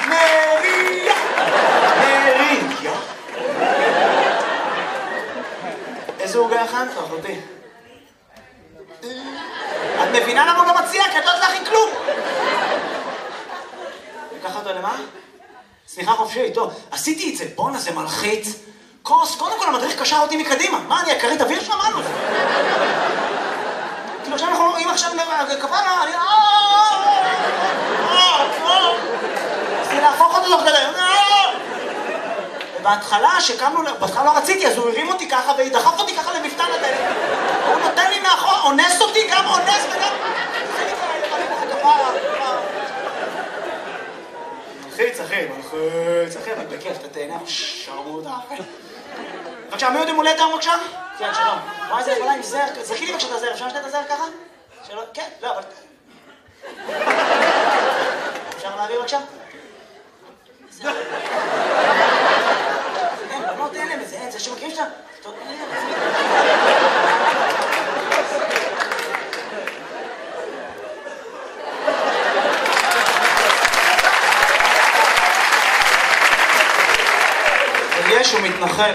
מריה! מריה! איזה עוגה הכנת, אחותי? את מבינה למה הוא לא מציע? כי את לא יודעת להכין כלום! לקחה אותו למה? סליחה חופשי, טוב, עשיתי את זה, בונה, זה מלחיץ. קוס, קודם כל המדריך קשר אותי מקדימה. מה, אני הכרית אוויר שמענו? כאילו עכשיו אנחנו, אם עכשיו כפרה, אני... רציתי להפוך אותו תוך כדי. ובהתחלה, שקמנו, בהתחלה לא רציתי, אז הוא הרים אותי ככה ודחף אותי ככה למפתן הדלת. הוא נותן לי מאחור, אונס אותי, גם אונס וגם... מלחיץ, אחי, אבל בכיף, אתה תהנה, שרמוטה, אחי. בבקשה, מי עוד יום הולדת היום בבקשה? כן, שלום. וואי, זה יכולה עם זר, זרקי לי בבקשה את הזר, אפשר לשתת את הזר ככה? שלום, כן, לא, אבל... אפשר להביא בבקשה? אין, בנות אין להם את זה, אין, זה שמכירים שאתה... יש, הוא מתנחל.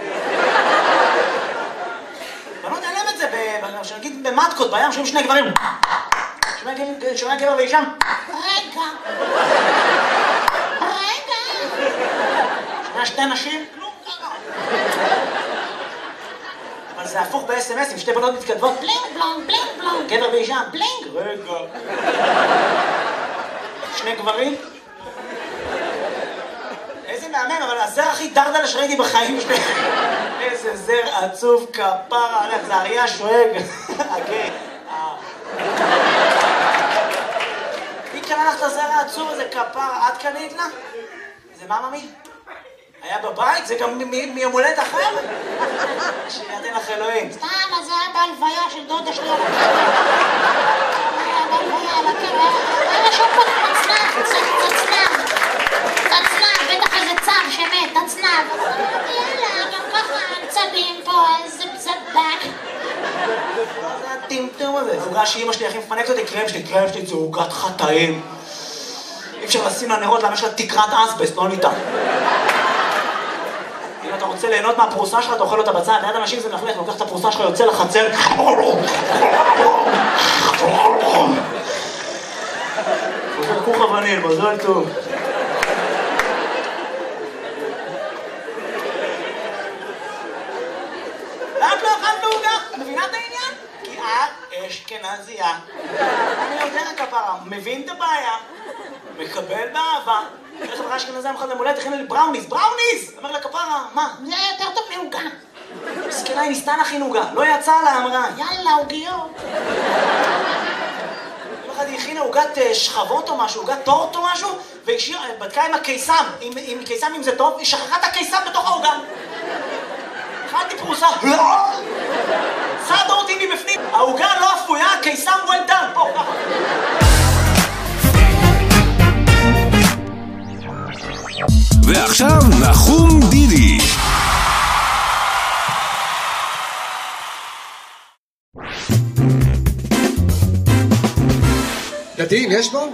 בנות אין להם את זה, שנגיד במטקות, בים, שומעים שני גברים. שומע גבר ואישה? רגע. שומע שתי נשים? כלום ככה. אבל זה הפוך ב-SMS, עם שתי בנות מתכתבות. בלינג בלונג, בלינג בלונג. גבר ואישה? בלינג. רגע. שני גברים? איזה מהמם, אבל הזר הכי דרדלה שראיתי בחיים שלי. איזה זר עצוב כפרה עליך, זה אריה שואג. אוקיי. מי קנה לך את הזר העצוב הזה כפרה? את קנית לה? זה מה ממי? היה בבית? זה גם מיום הולדת אחר? שיתן לך אלוהים. סתם, אז זה היה בהלוויה של דודה שלי על הקבר. היה בהלוויה על הקבר. היה שם פה תצנב. תצנב, בטח איזה צב שמת, תצנב. יאללה, גם ככה צבים פה, איזה צבק. זה הטמטום הזה. עוגה שאמא שלי הכי מפנקת אותי, קרם שלי זה עוגת חטאים. אי אפשר לשים לה נרות, למה יש לה תקרת אסבסט, לא ניתן. אם אתה רוצה ליהנות מהפרוסה שלך, אתה אוכל אותה בצד. ליד אנשים זה מלכלך, לוקח את הפרוסה שלך, יוצא לחצר. זה כוך וניל, מזל טוב. את לא אכלת עוגה? את מבינה את העניין? כי את אשכנזייה. אני יודע כפרה, מבין את הבעיה, מקבל באהבה. איך חברה אשכנזייה מחד למולדת, הכינה לי בראוניז. אומר לה כפרה, מה? זה יותר טוב מעוגה. מסכנה, היא ניסתה להכין עוגה, לא יצא לה, אמרה. יאללה, עוגיות. היא הכינה עוגת שכבות או משהו, עוגת טורט או משהו, והיא בדקה עם הקיסם, עם קיסם אם זה טוב, היא שכחה את הקיסם בתוך העוגה. אכלתי פרוסה, סעדו אותי מבפנים, העוגה לא אפויה, הקיסם well done, פה, ככה. ועכשיו נחום דידי. דתיים, יש בו?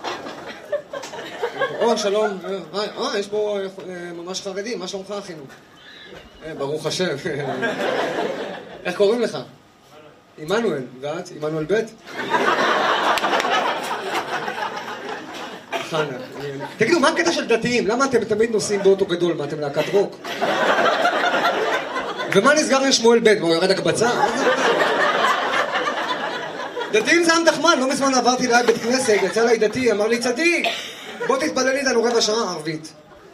רון, שלום. יש פה ממש חרדים, מה שלומך אחינו? ברוך השם. איך קוראים לך? עמנואל, ואת? עמנואל ב'? חנה. תגידו, מה הקטע של דתיים? למה אתם תמיד נוסעים באוטו גדול? מה, אתם להקת רוק? ומה נסגר עם שמואל ב'? בואו ירד הקבצה? דתיים זה עם תחמן, לא מזמן עברתי ליד בית כנסת, יצא לי דתי, אמר לי צדיק, בוא תתפלל איתנו רבע שעה ערבית.